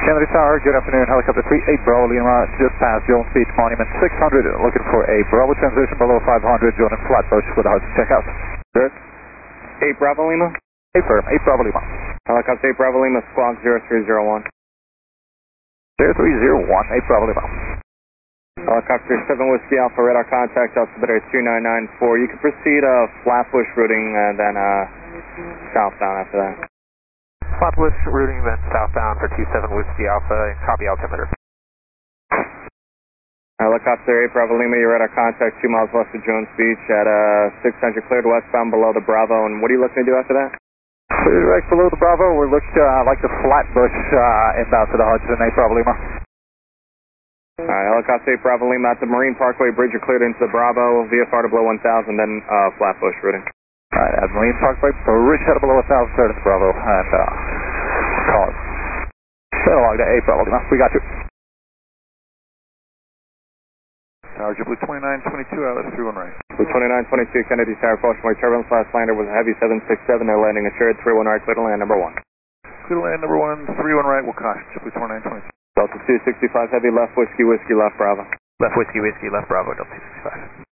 Kennedy Tower, good afternoon. Helicopter 38 Bravo Lima, just past Jones Beach Monument 600, looking for a Bravo transition below 500, joining Flatbush with a Hudson checkout. Good. 8 Bravo Lima? 8 firm, 8 Bravo Lima. Helicopter 8 Bravo Lima, squawk 0301. 0301, 8 Bravo Lima. Helicopter 7 Whiskey Alpha, radar contact, altimeter 2994. You can proceed Flatbush routing and then southbound after that. Flatbush routing, then southbound for 27 Whiskey Alpha, copy altimeter. Helicopter 8 Bravo Lima, your radar contact 2 miles west of Jones Beach at 600 cleared westbound below the Bravo. And what are you looking to do after that? Clear direct below the Bravo, we're looking like the Flatbush inbound to the Hudson, 8 Bravo Lima. Alright, Helicopter 8 Bravo Lima at the Marine Parkway Bridge, you're cleared into the Bravo, VFR to below 1000, then Flatbush routing. Alright, at Marine Parkway Bridge, head below 1000, cleared into Bravo, and call it. Sail along to 8 Bravo Lima, we got you. Tower JetBlue 2922 out at 31 right. Blue 2922, Kennedy Tower, caution my turbulence, last lander was a heavy 767, they're landing assured 31 right, clear to land number 1. Clear to land number 1, 31 right, we'll caution, JetBlue 2922. Delta 265 heavy, left whiskey, left Bravo. Left whiskey, left Bravo, Delta 265.